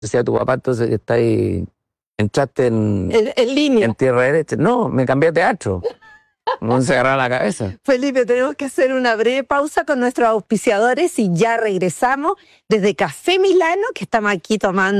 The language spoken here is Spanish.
Decía tu papá, entonces que está ahí, entraste En línea. en tierra derecha. No, me cambié a teatro. No se agarraba la cabeza. Felipe, tenemos que hacer una breve pausa con nuestros auspiciadores y ya regresamos desde Café Milano, que estamos aquí tomando